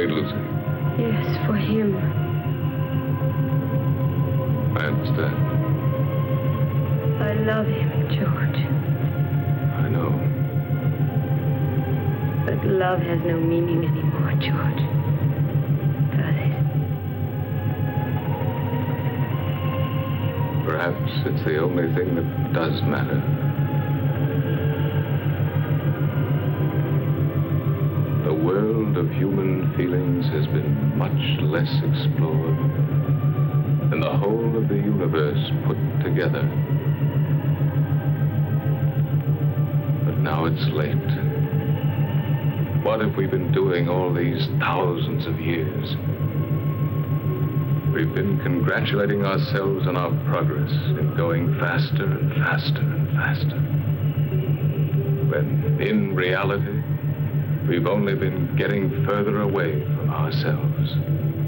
afraid, Lucy. Yes, for him. I understand. I love him, George. I know. But love has no meaning anymore, George. Does it? Perhaps it's the only thing that does matter. The world of human feelings has been much less explored than the whole of the universe put together. But now it's late. What have we been doing all these thousands of years? We've been congratulating ourselves on our progress in going faster and faster and faster. When in reality, we've only been getting further away from ourselves.